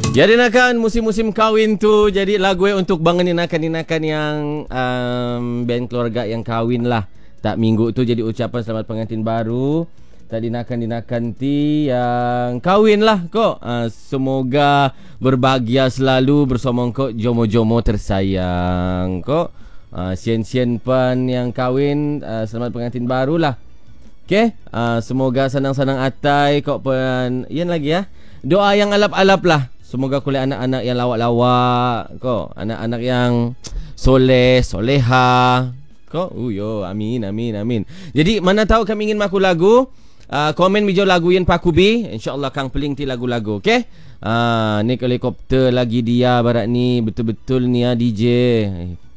Jadi nakan musim-musim kahwin tu, jadi lagu untuk bangun inakan-inakan yang band keluarga yang kahwin lah. Tak minggu tu jadi ucapan selamat pengantin baru. Tak dinakan-dinakan ti yang kahwin lah kok. Semoga berbahagia selalu bersama kok, jomo-jomo tersayang kok. Sien-sien pan yang kahwin, selamat pengantin baru lah. Okay, semoga senang-senang atai kok pan. Yan lagi ya. Doa yang alap-alap lah. Semoga kuliah anak-anak yang lawak-lawak kok, anak-anak yang soleh, soleha kok. Yo, amin, amin, amin. Jadi mana tahu kami ingin maku lagu, komen bijau lagu yang paku bi, insyaallah kang peling ti lagu-lagu, okey? Ni helikopter lagi dia barat ni, betul-betul ni ya DJ.